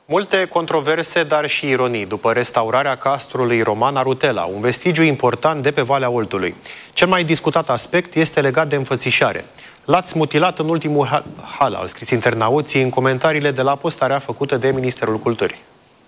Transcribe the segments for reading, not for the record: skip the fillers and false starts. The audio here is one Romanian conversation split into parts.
Multe controverse, dar și ironii, după restaurarea castrului roman Arutela, un vestigiu important de pe Valea Oltului. Cel mai discutat aspect este legat de înfățișare. L-ați mutilat în ultimul hal, au scris internauții în comentariile de la postarea făcută de Ministerul Culturii.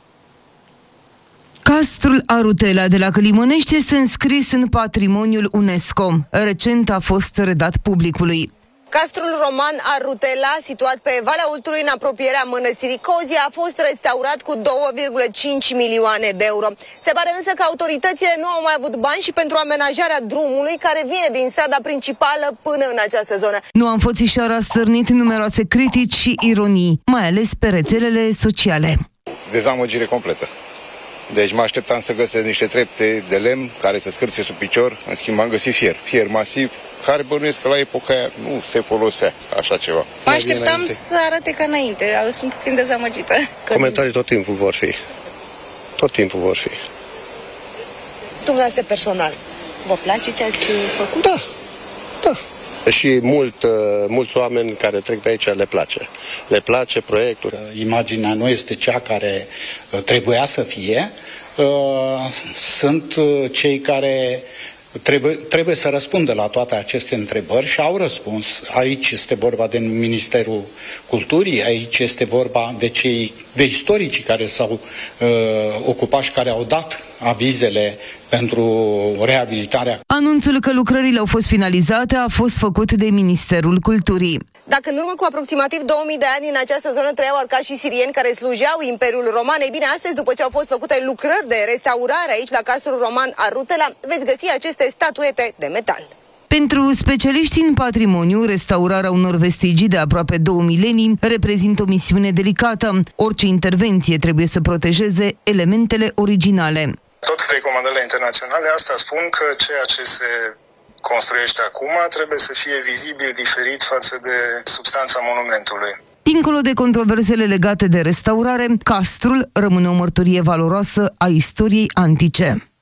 Castrul Arutela de la Călimănești este înscris în patrimoniul UNESCO. Recent a fost redat publicului. Castrul roman Arutela, situat pe Valea Oltului în apropierea mănăstirii Cozia, a fost restaurat cu 2,5 milioane de euro. Se pare însă că autoritățile nu au mai avut bani și pentru amenajarea drumului care vine din strada principală până în această zonă. Noua înfățișare a stârnit numeroase critici și ironii, mai ales pe rețelele sociale. Dezamăgire completă. Deci mă așteptam să găsesc niște trepte de lemn care să scârție sub picior, în schimb am găsit fier masiv, care bănuiesc că la epoca aia nu se folosea așa ceva. Mă așteptam să arate ca înainte, sunt puțin dezamăgită. Comentarii tot timpul vor fi. Tot timpul vor fi. Dumneavoastră personal, vă place ce ați făcut? Da. Și mulți oameni care trec pe aici le place. Le place proiectul. Imaginea nu este cea care trebuia să fie. Sunt cei care trebuie să răspundă la toate aceste întrebări și au răspuns. Aici este vorba de Ministerul Culturii, aici este vorba de istoricii care s-au ocupat și care au dat avizele pentru reabilitarea. Anunțul că lucrările au fost finalizate a fost făcut de Ministerul Culturii. Dacă în urmă cu aproximativ 2000 de ani în această zonă trăiau arcași și sirieni care slujeau Imperiul Roman, ei bine, astăzi, după ce au fost făcute lucrări de restaurare aici la castrul roman Arutela, veți găsi aceste statuete de metal. Pentru specialiști în patrimoniu, restaurarea unor vestigii de aproape 2 milenii reprezintă o misiune delicată. Orice intervenție trebuie să protejeze elementele originale. Tot recomandările internaționale asta spun că ceea ce se construiește acum trebuie să fie vizibil diferit față de substanța monumentului. Dincolo de controversele legate de restaurare, castrul rămâne o mărturie valoroasă a istoriei antice.